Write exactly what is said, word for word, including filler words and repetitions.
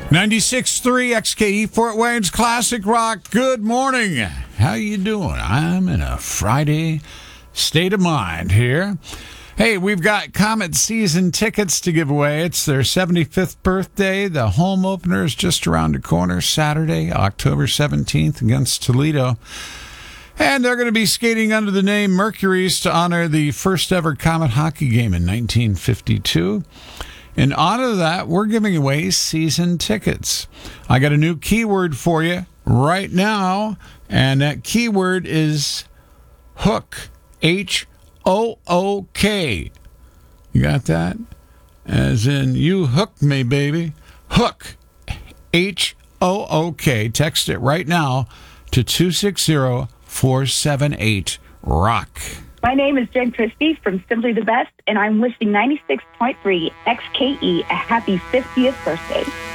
ninety-six point three X K E Fort Wayne's Classic Rock. Good morning. How you doing? I'm in a Friday state of mind here. Hey, we've got Comet season tickets to give away. It's their seventy-fifth birthday. The home opener is just around the corner, Saturday, October seventeenth against Toledo. And they're going to be skating under the name Mercuries to honor the first ever Comet hockey game in nineteen fifty-two. In honor of that, we're giving away season tickets. I got a new keyword for you right now, and that keyword is hook. H O O K. You got that? As in, you hooked me, baby. Hook. H O O K. Text it right now to two six zero, four seven eight, ROCK. My name is Jen Christie from Simply the Best, and I'm wishing ninety-six point three X K E a happy fiftieth birthday.